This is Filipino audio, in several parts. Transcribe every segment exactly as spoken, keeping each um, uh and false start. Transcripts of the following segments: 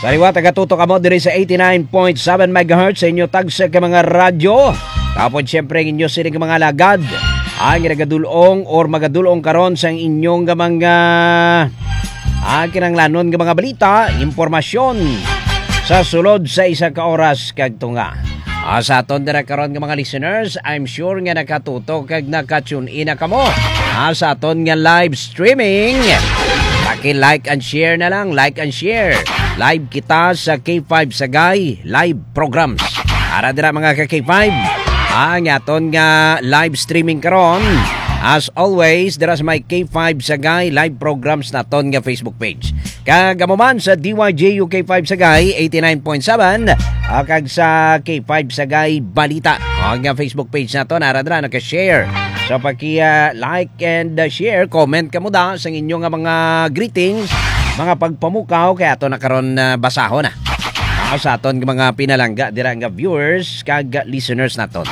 Sariwa, taga-tuto ka mo diri sa eighty-nine point seven megahertz sa inyo tagsa ka mga radyo. Tapos siyempre inyo sining mga lagad. Ang nagadulong or magadulong karon sa inyong mga ang kinanglanon ng mga balita, impormasyon sa sulod sa isa ka oras kag tunga. Ah, sa aton dira karon nga mga listeners, I'm sure nga nakatuto kag naka-tune in na kamo. Ah, sa aton nga live streaming. Paki-like and share na lang, like and share. Live kita sa K five Sagay live programs. Ara dira mga ka K five. Ang aton nga live streaming karon. As always, dira sa may K five Sagay live programs naton nga Facebook page. Kagamuman sa D Y J U K five Sagay eighty-nine point seven kag sa K five Sagay Balita. Ang nga Facebook page naton ara dira naka-share. So paki uh, like and uh, share, comment kamo da sa inyong mga greetings, mga pagpamukaw kay ato na karon uh, basahon na. Uh, sa aton mga pinalangga dira nga viewers kag listeners naton.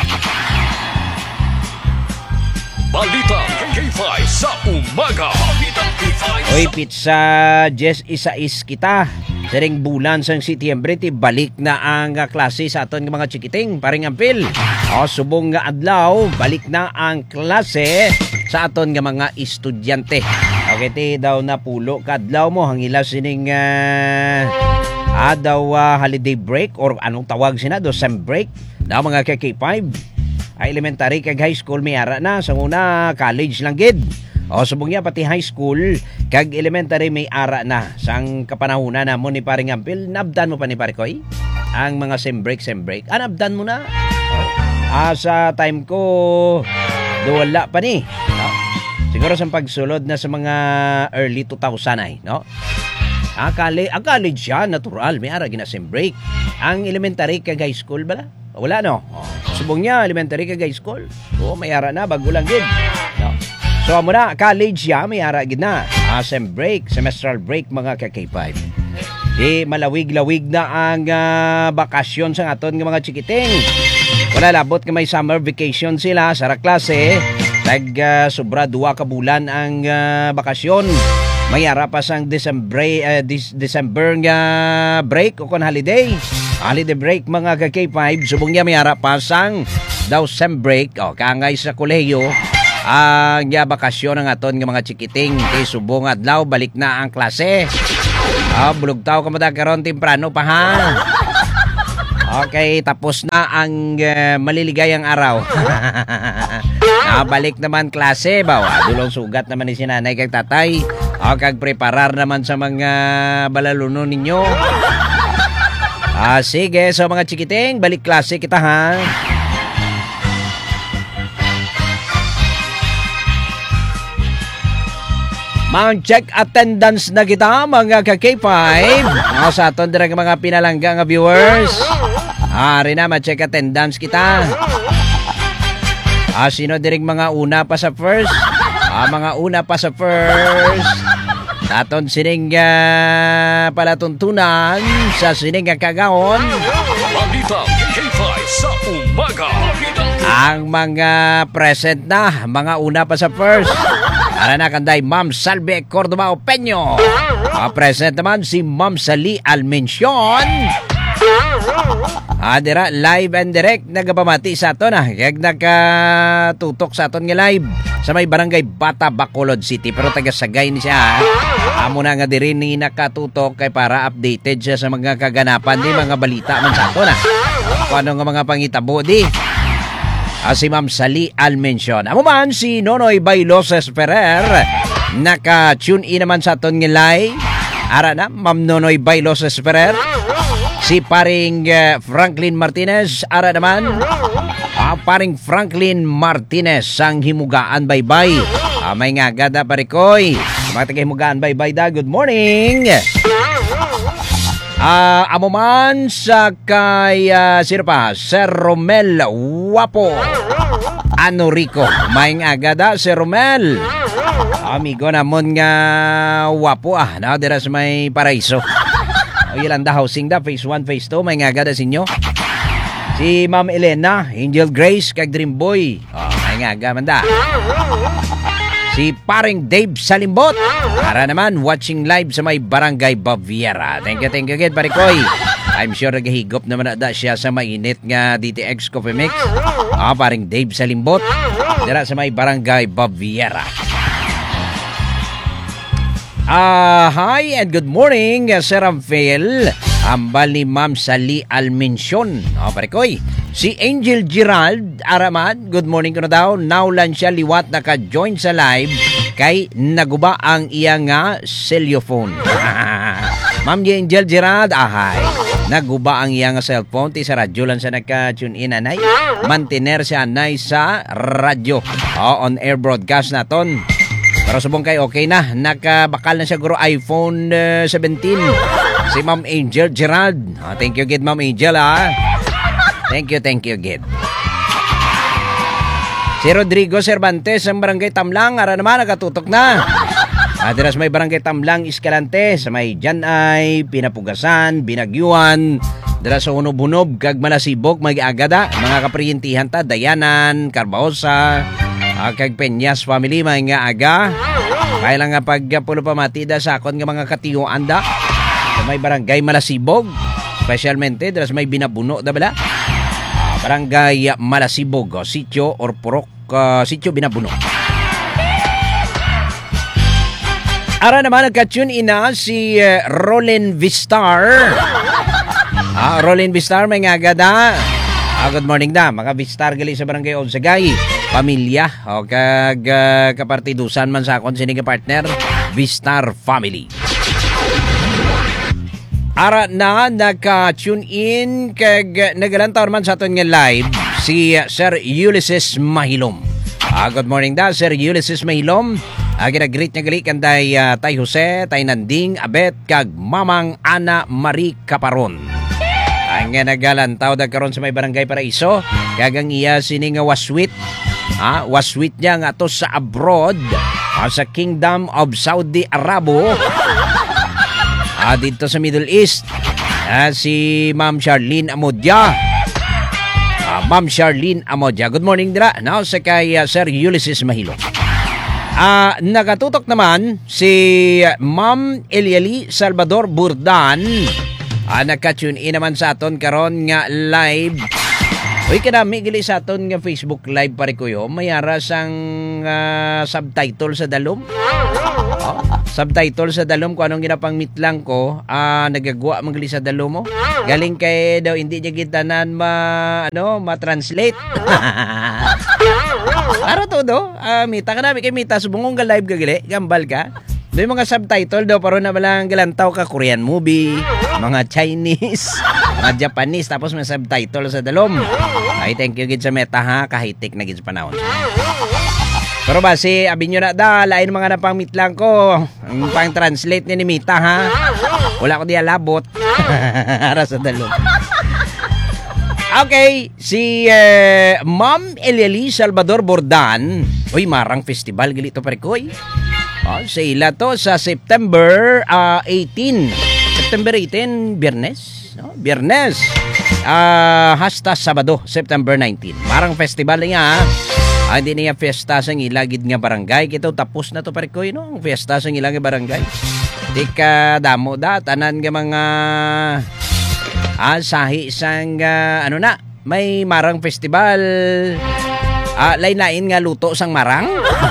Balita K five sa umaga. Oy, pizza Jess Isais kita. Sering bulan sang Setyembre ti balik na ang uh, klase sa aton nga mga chikiting paring ampil. O subong nga adlaw balik na ang klase sa aton nga mga estudyante. Okay ti daw na pulo kadlaw mo hangila sining uh, adaw uh, holiday break or anong tawag sina do sem break daw mga K five. Ay elementary kag high school may ara na sa una college lang gid. O subong niya pati high school kag elementary may ara na sang kapanahuna namon ni paring ampil. Nabdan mo pa ni pare koy ang mga sem break sem break. Ah, nabdan mo na. Ah, sa time ko wala pa ni, no? Siguro sa pagsulod na sa mga early two thousand ay, no? Ah, college, ah, college siya, natural, may ara gina sem break. Ang elementary kag high school bala? Wala, no? Oh, subong niya elementary kag high school. Oo, may ara na bago lang gid, no? So amo na college siya, may ara gid na. Ah, sem break, semestral break mga ka K five. Di malawig-lawig na ang uh, bakasyon sa aton ng mga chikiting. Wala labot nga may summer vacation sila sa klase. Tag uh, sobra duwa ka bulan ang uh, bakasyon. May ara pa sang December uh, dis- December nga break o kon holiday. Holiday break mga ka K five. Subong niya may ara pa sang daw sem break. O kangay sa kolehiyo. Ang uh, bakasyon ng aton ng mga chikiting. Kay subong adlaw balik na ang klase. Ah, bulog tao ka madagkaroon temprano pa ha. Okay, tapos na ang uh, maliligayang araw. Nabalik naman klase, bawa. Dulong sugat naman ni sinanay kag tatay. O kag preparar naman sa mga balaluno ninyo. Ah, sige, so mga chikiting, balik klase kita ha. Mount check attendance na kita mga ka K five. Mga sa aton dira mga pinalangga nga viewers. Ari na ma-check attendance kita. Ah, sino diring mga una pa sa first? Ah, mga una pa sa first. Aton sining uh, palatuntunan sa sining kagaon. Balita K five sa umaga. Ang mga present na, mga una pa sa first. Ara na kanday Ma'am Salve Cordova Opeño. Uh, present naman si Ma'am Sali Almencion. Adira live and direct nagapamati sa aton ah. Kag nagkatutok sa aton nga live sa may barangay Bata Bacolod City pero taga Sagay ni siya. Amo na nga diri ni nakatutok kay para updated siya sa mga kaganapan di mga balita man sa aton ah. Kung ano nga mga pangitabo di. Ah, si Ma'am Sali Almencion. Amo man si Nonoy Bailoses Ferrer. Naka-tune in naman sa aton nga live. Ara na, Ma'am Nonoy Bailoses Ferrer. Si paring uh, Franklin Martinez. Ara naman. Ah, paring Franklin Martinez sang himugaan baybay. Ah, may nga gada parikoy. Mga taga himugaan baybay da. Good morning. Ah, uh, amo man sa kay uh, sino pa? Sir Romel Wapo Ano Rico. Maing agada Sir Romel. Amigo namon nga wapo ah. Na dira sa may Paraiso. O Yolanda Housing da phase one, phase two may agada sinyo. Si Ma'am Elena, Angel Grace kag Dream Boy. Oh, may aga man da. si paring Dave Salimbot. Para naman, watching live sa may Barangay Baviera. Thank you, thank you again, pare Koy. I'm sure naghihigop naman na siya sa mainit nga D T X Coffee Mix. Ah, paring Dave Salimbot. Dira sa may Barangay Baviera. Ah, uh, hi and good morning, Sir Rafael. Ambal ni Ma'am Sali Almension. Oh, pare Koy. Si Angel Gerald Araman, good morning ko na daw. Now lang siya liwat naka-join sa live kay naguba ang iya nga cellphone. Ma'am Angel Gerald, ahay. Naguba ang iya nga cellphone. Ti sa radyo lang siya naka-tune in, anay. Mantiner siya, anay, sa radyo. Oh, on-air broadcast naton. Pero subong kay okay na. Nakabakal na siya guro iPhone uh, seventeen. Si Ma'am Angel Gerald. Oh, thank you again, Ma'am Angel, ha. Thank you, thank you again. Si Rodrigo Cervantes ng Barangay Tamlang. Ara naman, nakatutok na. Adiras may Barangay Tamlang, Escalante. Sa may Janay, Pinapugasan, Binagyuan. Diras sa Hunob-Hunob, kag Malasibok, mag-agada. Mga kapriyentihan ta, Dayanan, Carbaosa, uh, kag Peñas family, mga aga. Kaya lang nga pagpulo pamatida sa akon nga mga katiyuan da. Sa may Barangay Malasibog. Specialmente, diras may Binabuno, da bala? Barangay Malasibog, o, Sitio or Purok, uh, Sitio Binabuno. Ara naman nagka-tune ina si uh, Rolin Vistar. Ah, Rolin Vistar, may nga agada. Ah, good morning da. Mga Vistar gali sa Barangay Onsagay. Pamilya. O kag uh, kapartidusan man sa akon sinig partner. Vistar family. Ara na naka-tune in kag nagalantaw naman sa aton nga live si uh, Sir Ulysses Mahilom. Ah, good morning da, Sir Ulysses Mahilom. Ah, ginag-greet niya gali kanday uh, Tay Jose, Tay Nanding, Abet, kag Mamang Ana Marie Caparon. Ang nga nagalantaw da karon sa may Barangay Paraiso, kag ang iya sining nga waswit. Ah, waswit niya nga to sa abroad, ah, sa Kingdom of Saudi Arabo. Ah, dito sa Middle East, ah, si Ma'am Charlene Amodia. Ah, Ma'am Charlene Amodia. Good morning dira. Now sa kay uh, Sir Ulysses Mahilo. Ah, nakatutok naman si Ma'am Elieli Salvador Burdan. Ah, naka-tune in naman sa aton karon nga live. Uy, kadami gali sa aton nga Facebook live pare ko yo. Mayara sang uh, subtitle sa dalom. Oh, subtitle sa dalom kung anong ginapangmitlang ko, ah, nagagawa magali sa dalom mo. Galing kay daw hindi niya gitanan ma ano, ma-translate. Para to do, ah, mita ka namin kay mita subungong ga live gagali, gambal ka. May mga subtitle daw pero na malang galantaw ka Korean movie, mga Chinese, mga Japanese, tapos may subtitle sa dalom. Ay, thank you gid sa meta ha, kahitik na gid sa panahon. Pero ba si abi nyo na da, lain mga napangmitlang ko. Ang pang-translate ni ni Mita ha. Wala ko diya labot. Ara sa dalom. Okay, si uh, Ma'am Elieli Salvador Bordan. Uy, marang festival gali to pare koy. Oh, sa ila to sa September uh, eighteen. September eighteen, Biyernes. No? Biyernes. Uh, hasta Sabado, September nineteen. Marang festival niya ha. Ah, hindi niya fiesta sa ilagid nga barangay. Kito tapos na to pare ko, no? Ang fiesta sa ilagid barangay. Di ka damo da, tanan nga mga ah, sahi sang uh, ano na, may marang festival. Ah, lain-lain nga luto sang marang.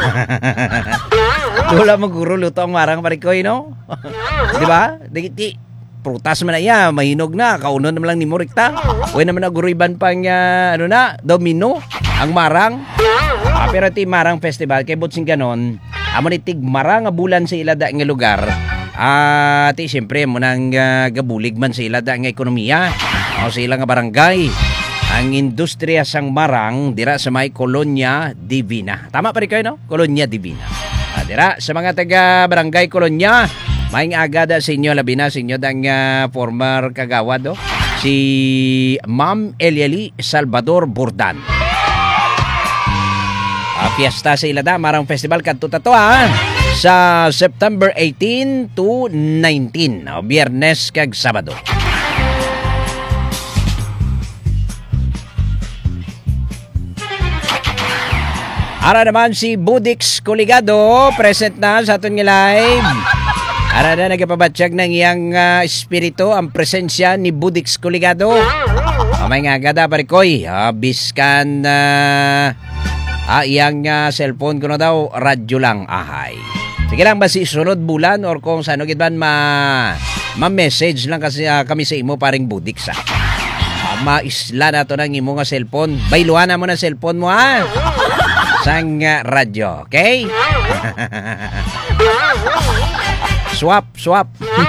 Wala maguro luto ang marang pare ko, no? Di ba? Di, di prutas man na iya, mahinog na, kaunon naman lang ni Morikta. Huwag naman na guruiban pang uh, ano na, domino, ang marang. Ah, pero ti marang festival kay butsing ganon, amo ni tig marang nga bulan sa ilada nga lugar. Ah, ti siyempre mo nang uh, gabulig man sa ilada nga ekonomiya o sa ilang nga barangay. Ang industriya sang marang dira sa may Colonia Divina. Tama pa rin kayo, no? Colonia Divina. Ah, dira sa mga taga barangay Colonia, maing agada sa inyo labi na sa inyo dang uh, former kagawad, no? Si Ma'am Elieli Salvador Bordan. Uh, fiesta sa Ilada, marang festival kadto tato ha. Sa September eighteen to nineteen, uh, Biyernes kag Sabado. Ara naman si Budix Coligado, present na sa aton nga live. Ara na nagapabatsyag ng iyang uh, espiritu ang presensya ni Budix Coligado. Amay nga gada parikoy, uh, biskan uh, uh, iyang uh, cellphone ko na daw, radyo lang ahay. Sige lang ba si sunod bulan or kung saan gid man ma ma-message lang kasi uh, kami sa imo paring Budix ah. Uh, maisla na to ng imo nga cellphone. Bayluhan na mo na cellphone mo ha. Sang uh, radyo, okay? swap, swap.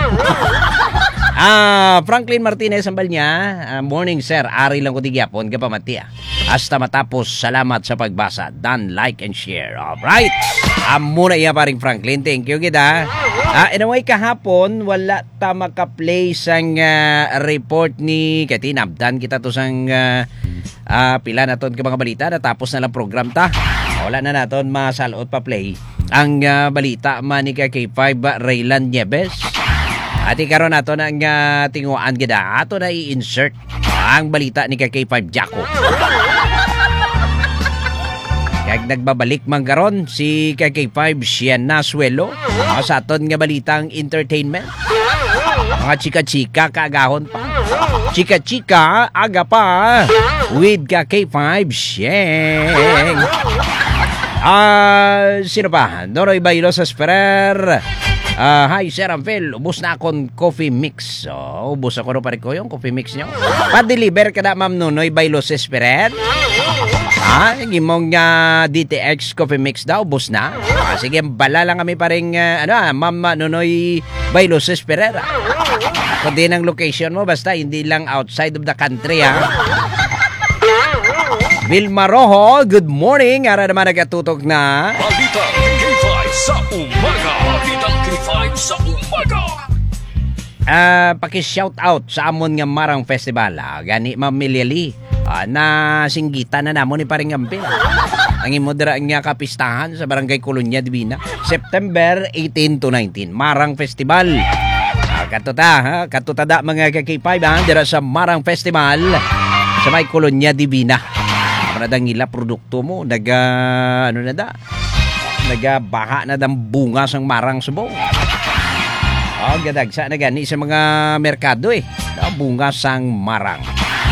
Ah, Franklin Martinez ang niya. Uh, morning sir, ari lang ko tigyapon kapamati ah. Hasta matapos, salamat sa pagbasa. Done, like and share. Alright. Amo na iya paring Franklin. Thank you kita. Ah, anyway kahapon wala ta maka-play sang uh, report ni kati nabdan kita to sang uh, uh, pila naton ka mga balita natapos na lang program ta. Wala na naton masalot pa play ang uh, balita man ni K five Raylan Nieves. At ikaroon nato ng uh, tinguan gida ato na i-insert ang balita ni K five Jaco. Kag nagbabalik man karon si K five Sian Nasuelo sa aton nga balitang entertainment. Mga chika-chika kaagahon pa. Chika-chika aga pa with K five Sian. Ah, uh, sino pa? Noroy Bailos Esperer. Uh, hi Sir Ampel, ubos na akong coffee mix. So, ubos ako rin pare ko yung coffee mix nyo. Pa-deliver ka na Ma'am Nunoy Bailos Esperer. Ah, gimong uh, D T X coffee mix daw, ubos na. Ah, sige, bala lang kami paring uh, ano, Ma'am Nunoy Bailos Esperer. Kung din ang location mo, basta hindi lang outside of the country ha. Vilma Rojo, good morning. Ara naman nagatutok na Balita K five sa umaga. Balita K five sa umaga. Uh, paki-shout out sa amon nga Marang Festival. Ah, gani Ma'am Miliali. Uh, na singgitan na namon ni paring Ampil. Ang imodera nga kapistahan sa Barangay Colonia Divina. September eighteen to nineteen. Marang Festival. Uh, katuta, ha? Katutada mga K five ha? Dira sa Marang Festival sa may Colonia Divina. Nadang ila produkto mo naga ano na da nagabaha na dang bunga sang marang subong. Oh, gadagsa na gani sa mga merkado eh. Da bunga sang marang.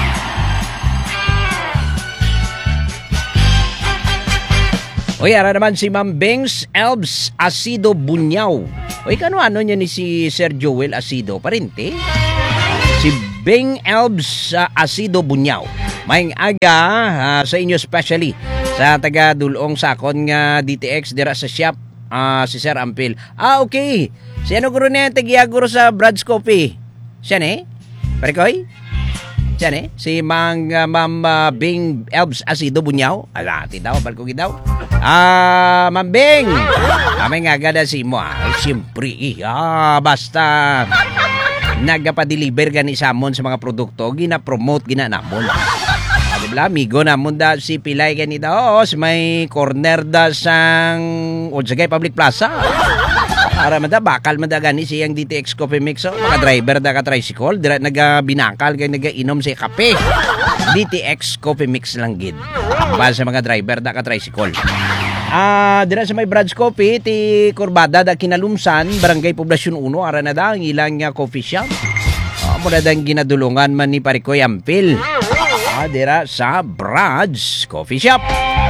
Oy, ara naman si Ma'am Bengs Elbs Asido Bunyaw. Oy, kano ano niya ni si Sir Joel Asido parente? Si Beng Elbs uh, Asido Bunyaw. Maing aga uh, sa inyo especially sa taga Dulong Sakon nga D T X dira sa shop uh, si Sir Ampil. Ah, okay. Si ano guro niya tagiaguro sa Brad's Coffee? Siya ne? Parikoy? Siya ne? Si Mang uh, Ma'am uh, Bing Elbs Asido Bunyaw. Ala, tindaw, palko gidaw. Ah, Ma'am Bing. Amay nga gada si mo. Ay, siyempre, eh, ah, basta nagapa-deliver gani sa amon sa mga produkto, gina-promote, gina-namon. Ah, diba, amigo namon da si Pilay ganito, oo, sa may corner da sang Odsagay Public Plaza. Para man da, bakal man da gani siyang D T X Coffee Mix, oh. Mga driver da ka tricycle, dira naga-binakal, kaya naga-inom siya kape. D T X Coffee Mix lang gid. Para sa mga driver da ka tricycle. Ah, dira sa may Brad's Coffee ti Corbada da Kinalumsan, Barangay Poblasyon uno, ara na da ang ilang uh, coffee shop. Ah, muna dang ginadulungan man ni Parikoy Ampil. Ah, dira sa Brad's Coffee Shop.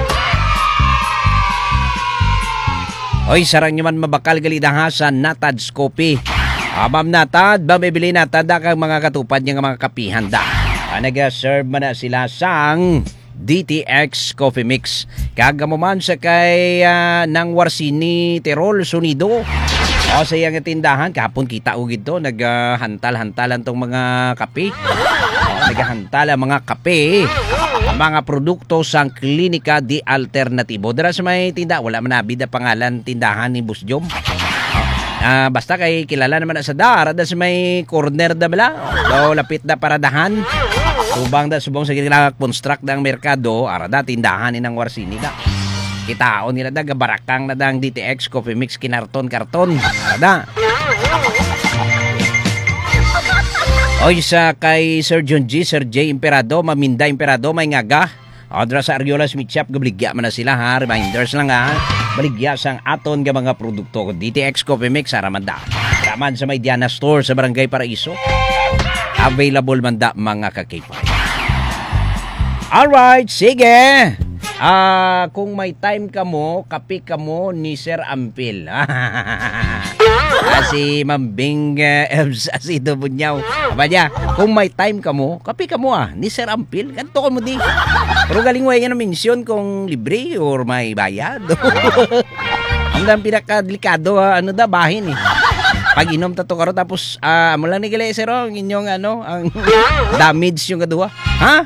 Oy, sarang nyo man mabakal galida ha sa Natad's Coffee. Ah, Ma'am Natad, ba bibili natad da kang mga katupad niya mga kapihan da. Ah, nag-serve man na sila sang D T X Coffee Mix. Kagamo man sa kay uh, nang Warsini Tirol Sunido. O sa iyang tindahan, kahapon kita ugid to, naghantal-hantalan tong mga kape. O, naghantal ang mga kape, mga produkto sang Klinika di Alternatibo. Dara sa may tinda, wala man nabid na pangalan tindahan ni Boss Jom. Uh, basta kay kilala naman na sa dar, da sa may corner da bala, do lapit na paradahan. Subang da subong sa kinaka-construct ng merkado, arada tindahan ni ng Warsini da. Kitaon nila da gabarakang na dang D T X Coffee Mix kinarton-karton. Arada. Oy sa kay Sir John G, Sir J Imperado, Maminda Imperado, may ngaga. Odra sa Ariola Smith Shop, gabaligya man na sila ha. Reminders lang ha. Baligya sang aton nga mga produkto. D T X Coffee Mix, Aramanda. Raman sa may Diana Store sa Barangay Paraiso. Available man da mga kakipay. Alright, sige. Ah, kung may time ka mo, kapi ka mo ni Sir Ampil. Si Mambing uh, Ebs Asido Bunyaw. Aba niya, kung may time ka mo, kapi ka mo ah, ni Sir Ampil. Ganto ka mo di. Pero galing mo yan na mention kung libre or may bayad. Ang dang pinakadelikado ha, ano da, bahin eh. Pag inom tato karo tapos ah uh, mo lang ni gali sir ang inyong ano ang damage yung kadua. Ha?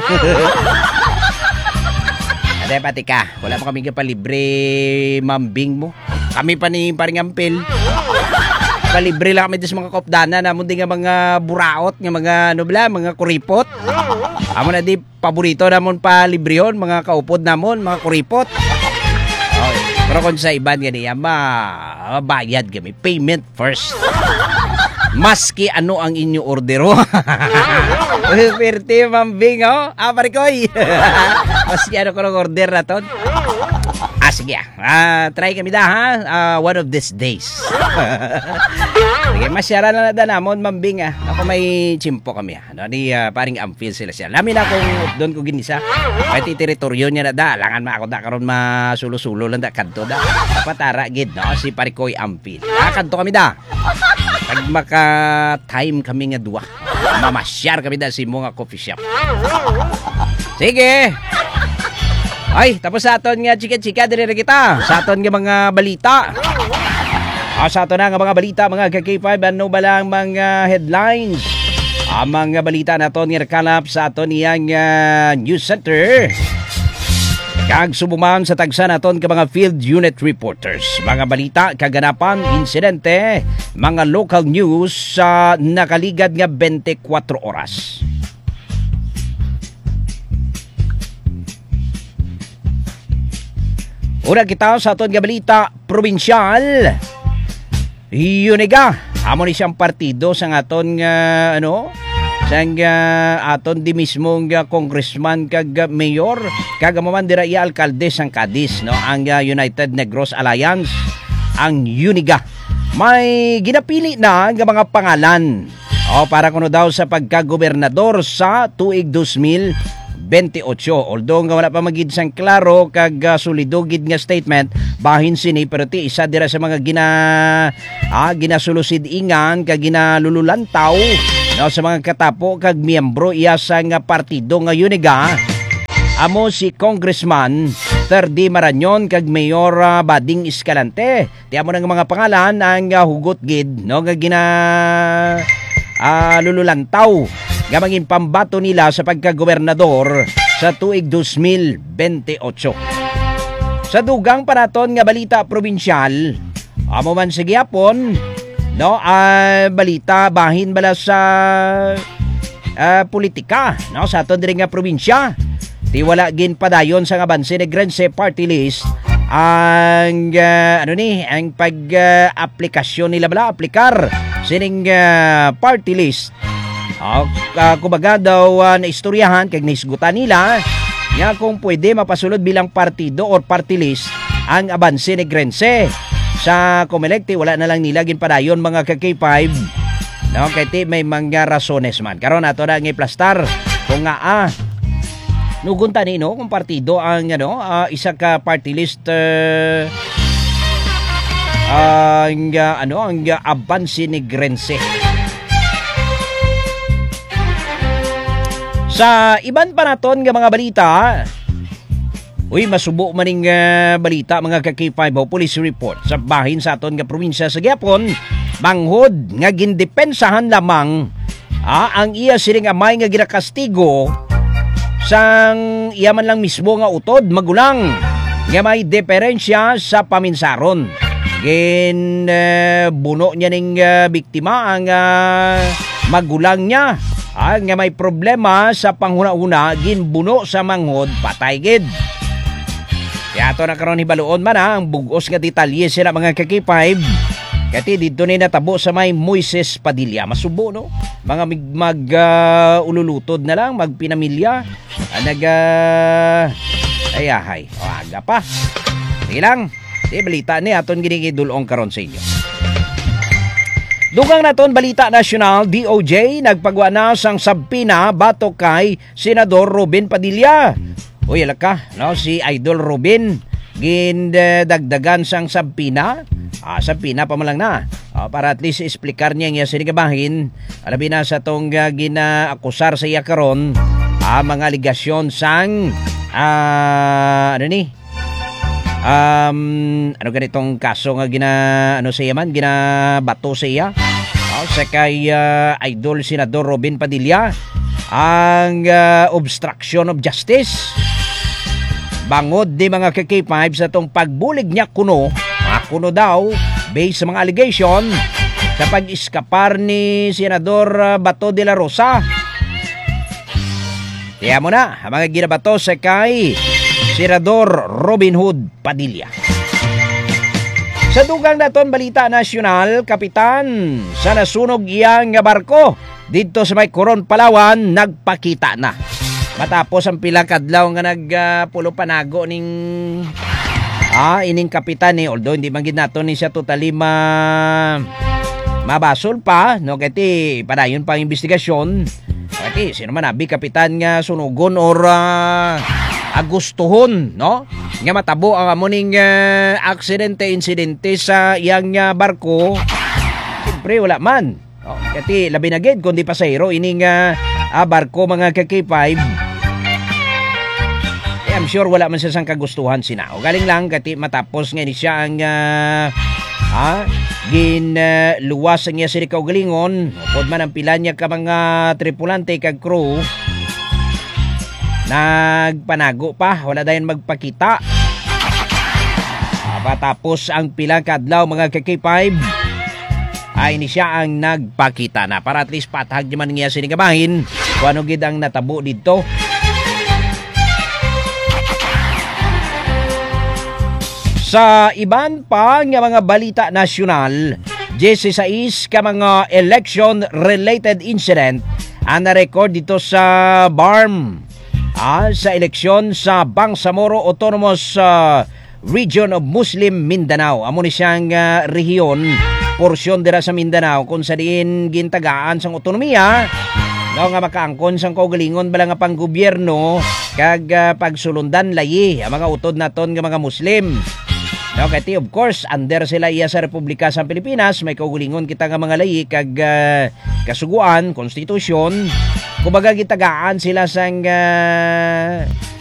Ade pati ka, wala pa kami palibre mambing mo. Kami pa ni paring Ampil. Palibre lang kami sa mga kopdana na mundi nga mga buraot nga mga ano bla, mga kuripot. Amo na di paborito namon pa librehon mga kaupod namon, mga kuripot. Okay. Pero kung sa iban gani ma bayad kami, payment first. Maski ano ang inyo ordero. Perte mambing oh. Ah, parikoy. Maski ano ko ng order na to. Ah, sige ah. Try kami da ha. Uh, one of these days. Sige, masyara na na namon mambing ah. Ako may chimpo kami ah. Ano, di uh, paring Ampil sila siya. Lamin akong doon ko ginisa. Pati teritoryo niya na da. Langan ma ako da karon masulo-sulo lang da kadto da. Patara gid no si parikoy Ampil. Ah, kadto kami da. Pag maka-time kami nga duwa, mamasyar kami dahil si mga coffee shop. Sige! Ay, tapos sa aton nga chika-chika, dili na kita. Sa aton nga mga balita. Ah, sa aton na nga mga balita, mga K K five, ano ba lang mga headlines? Ang mga balita na aton nga nakalap sa aton niyang uh, news center. Kag subuman sa tagsa naton ka mga field unit reporters. Mga balita, kaganapan, insidente, mga local news sa uh, nakaligad nga twenty-four oras. Una kita sa aton nga balita, probinsyal. Uniga, amo ni siyang partido sa aton nga uh, ano? Sang uh, aton di mismo nga congressman kag uh, mayor kag maman dira iya alkalde sang Cadiz no ang uh, United Negros Alliance ang Uniga may ginapili na nga mga pangalan o para kuno daw sa pagka-gobernador sa tuig twenty twenty-eight. Although nga wala pa magid sang klaro kag uh, solido gid nga statement bahin sini pero ti isa dira sa mga gina ah, ginasulusid ingan kag ginalululantaw no, sa mga katapo kag miyembro iya sa nga partido nga Uniga amo si Congressman Terdy Marañon kag Mayor uh, Bading Escalante. Ti amo nga mga pangalan ang uh, hugot gid no nga gina uh, lululantaw nga maging pambato nila sa pagkagobernador sa tuig twenty twenty-eight. Sa dugang paraton nga balita probinsyal, amo man sa gyapon no uh, balita bahin bala sa uh, politika no sa aton diri nga probinsya. Ti wala gin padayon sa Avance Negrense Party List ang uh, ano ni ang pag-aplikasyon uh, nila bala aplikar sining uh, party list. Uh, uh, kumbaga daw uh, na istoryahan kag naisgutan nila nga kung pwede mapasulod bilang partido or party list ang Avance Negrense. Sa Comelec, wala na lang nila ginpadayon mga ka K five. No, kay ti may mga rasones man. Karon ato na ngiplastar kung nga ah nugunta ni no kung partido ang ano uh, isa ka party list uh, uh, ang uh, ano ang uh, Avance Negrense. Sa iban pa naton nga mga balita, uy, masubo maning uh, balita mga ka K five o police report sa bahin sa aton nga probinsya sa Gyapon, manghod nga gindepensahan lamang ah, ang iya sining amay nga ginakastigo sang iya man lang mismo nga utod magulang nga may diferensya sa paminsaron. Gin uh, buno niya ning uh, biktima ang uh, magulang niya. Ang nga may problema sa panghuna-una ginbuno sa manghod patay gid. Kaya ito na karon hibaluon man ha, ang bugos nga detalye sila mga ka K five. Kati dito ni natabo sa may Moises Padilla. Masubo no? Mga mag uh, ululutod na lang, magpinamilya. ah, nag uh, ay ahay o aga pa. Sige lang, di balita ni aton ginigidulong karon sa inyo. Dugang naton balita nasyonal, D O J nagpagwa na sang sabpina batok kay Senador Robin Padilla. Uy, ala ka, no, si Idol Robin gindagdagan sang sabpina. Ah, sabpina pa man lang na. Ah, para at least explicar niya nga sinigabahin. Alabi na sa tong uh, ginaakusar sa iya karon, ah, mga aligasyon sang ah, ano ni? Um, ano ganitong kaso nga gina ano sa iya man ginabato sa iya oh, sa kay uh, Idol Senador Robin Padilla ang uh, obstruction of justice. Bangod di mga K K five sa tong pagbulig niya kuno, mga kuno daw based sa mga allegation sa pag-iskapar ni Senador uh, Bato de la Rosa. Tiya mo na ang mga ginabato sa kay Senador Robin Hood Padilla. Sa dugang naton balita nasyonal, kapitan sa nasunog iyang barko dito sa may Coron, Palawan, nagpakita na. Matapos ang pila kadlaw nga nagpulo uh, panago ning ah ining kapitan ni, although hindi man gid naton ni siya totally ma mabasol pa, no, kati padayon pa ang investigasyon. Kati sino man abi kapitan nga sunugon or uh, agustuhon, no? Nga matabo ang amuning uh, aksidente, insidente sa iyang uh, barko. Siyempre, wala man. Oh, kati labi na gid kundi pasahero ining uh, uh, barko mga K K five. Eh, I'm sure wala man siya sang kagustuhan sina. O galing lang kati matapos nga ni siya ang uh, ah, gin uh, luwas ang iya siri kaugalingon. Upod man ang pila niya ka mga tripulante kag crew. Nagpanago pa, wala dayon magpakita. Patapos ang pilang kadlaw mga K K five ay ni siya ang nagpakita na para at least patag naman niya sinigabahin kung ano gid ang natabo dito. Sa iban pa nga mga balita nasyonal, diyesisais ka mga election-related incident ang na-record dito sa B A R M. Ah, sa eleksyon sa Bangsamoro Autonomous uh, Region of Muslim Mindanao. Amo ni siyang uh, rehiyon, porsyon dira sa Mindanao kung sa diin gintagaan sang otonomiya, no, nga makaangkon sang kaugalingon bala nga pang gobyerno kag uh, pagsulundan layi ang mga utod naton nga mga Muslim. No, kati of course under sila iya sa Republika sa Pilipinas, may kaugalingon kita nga mga layi kag uh, kasuguan, konstitusyon. Kumbaga gitagaan sila sang uh,